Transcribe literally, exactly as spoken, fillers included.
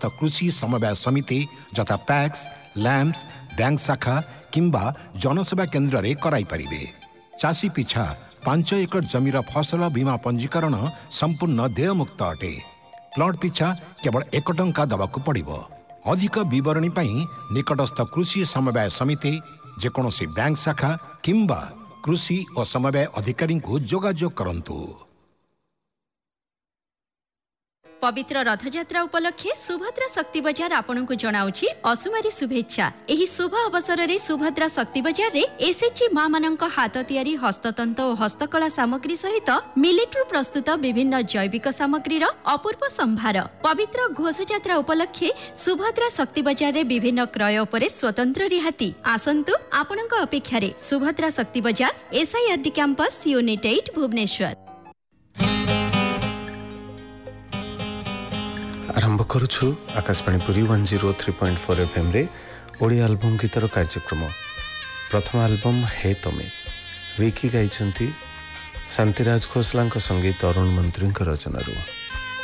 कृषि समवाय समिति जथा पैक्स लैम्प्स बैंक शाखा किंबा जनसेवा केन्द्र रे कराई परिबे। चाषी पिछा पांच एकड़ जमीर फसल बीमा पंजीकरण संपूर्ण देयमुक्त अटे। प्लॉट पिछा केवल एक टंका दबाकू पड़िबो। अधिक विवरणी पई निकटस्थ कृषि समवाय समिति जेकोसी बैंक शाखा किंबा कृषि और समवाय अधिकारी को जोगाजोग करंतु। पवित्र रथयात्रा उपलक्षे सुभद्रा शक्ति बजार आपन को जनाउछि असुमारी शुभेच्छा। एही शुभ अवसर रे सुभद्रा शक्ति बजार रे एसएचजी मां मानक हाथ तियारी हस्ततंत और हस्तकला सामग्री सहित मिलिट्रु प्रस्तुत विभिन्न जैविक सामग्री रो अपूर्व संभार। पवित्र घोषयात्रा उपलक्षे सुभद्रा शक्ति बजार रे विभिन्न क्रय उपरे स्वतंत्र रिहाती। आसंतु आपनक अपेक्षा रे सुभद्रा शक्ति बजार एसआईआरडी कैंपस यूनिट आठ भुवनेश्वर। आरंभ करुछु Akashvani Puri one zero three point four F M रे ओडिया एल्बम गीतर कार्यक्रम। प्रथम एल्बम हे तमे विकी गाइछंती शांतिराज खोसला संगीत अरुण मंत्री रचनारू।